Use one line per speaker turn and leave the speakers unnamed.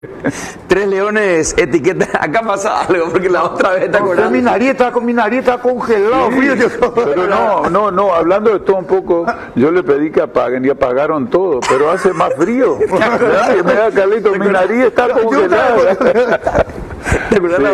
Tres Leones etiqueta. Acá pasa algo, porque la otra vez te acordás.
Mi nariz está congelado,
Sí,
frío.
pero no, hablando de todo un poco, yo le pedí que apaguen y apagaron todo, pero hace más frío. Me da Carlito, mi nariz está congelada.
¿Te acordás?